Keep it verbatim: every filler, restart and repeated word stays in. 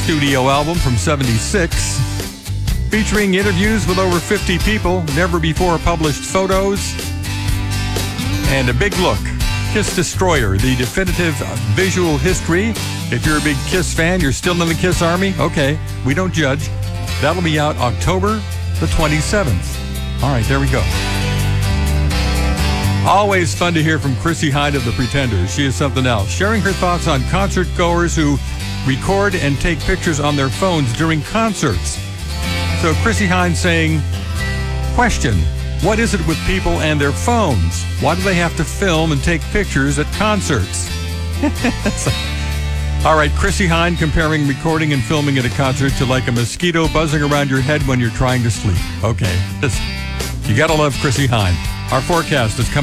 studio album from seventy-six, featuring interviews with over fifty people, never before published photos, and a big look. Kiss Destroyer, the definitive visual history. If you're a big Kiss fan, you're still in the Kiss Army, okay, we don't judge. That'll be out October the twenty-seventh. All right, there we go. Always fun to hear from Chrissie Hynde of The Pretenders. She is something else, sharing her thoughts on concert goers who record and take pictures on their phones during concerts. So Chrissie Hynde saying, question, what is it with people and their phones? Why do they have to film and take pictures at concerts? All right, Chrissie Hynde comparing recording and filming at a concert to like a mosquito buzzing around your head when you're trying to sleep. Okay, you gotta love Chrissie Hynde. Our forecast is coming.